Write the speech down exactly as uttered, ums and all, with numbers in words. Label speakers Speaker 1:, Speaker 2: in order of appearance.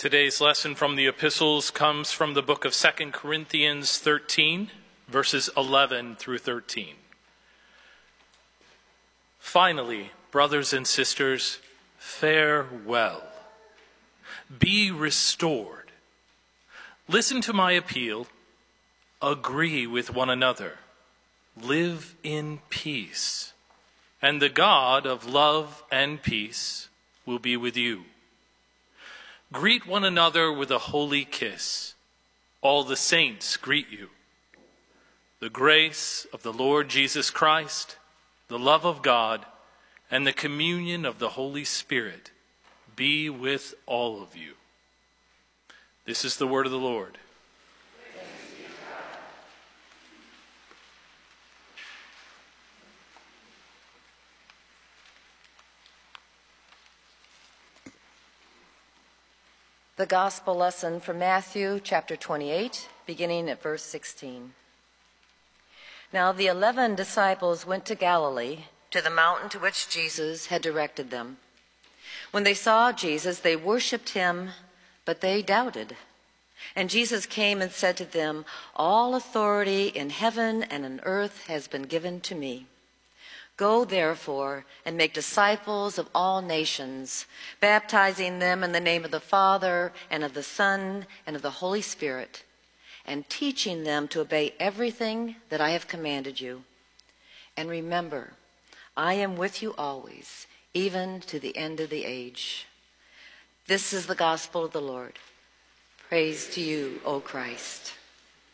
Speaker 1: Today's lesson from the epistles comes from the book of Second Corinthians thirteen, verses eleven through thirteen. Finally, brothers and sisters, farewell. Be restored. Listen to my appeal. Agree with one another. Live in peace. And the God of love and peace will be with you. Greet one another with a holy kiss. All the saints greet you. The grace of the Lord Jesus Christ, the love of God, and the communion of the Holy Spirit be with all of you. This is the word of the Lord.
Speaker 2: The Gospel lesson from Matthew chapter twenty-eight, beginning at verse sixteen. Now the eleven disciples went to Galilee, to the mountain to which Jesus had directed them. When they saw Jesus, they worshipped him, but they doubted. And Jesus came and said to them, "All authority in heaven and on earth has been given to me. Go, therefore, and make disciples of all nations, baptizing them in the name of the Father and of the Son and of the Holy Spirit, and teaching them to obey everything that I have commanded you. And remember, I am with you always, even to the end of the age." This is the gospel of the Lord. Praise to you, O Christ.